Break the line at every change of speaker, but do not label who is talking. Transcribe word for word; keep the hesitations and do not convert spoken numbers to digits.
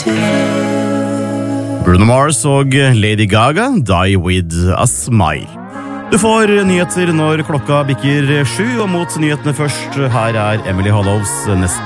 Bruno Mars og Lady Gaga, Die With A Smile. Du får nyheter når klokka bikker sju, og mot nyhetene først, her er Emily Hollows neste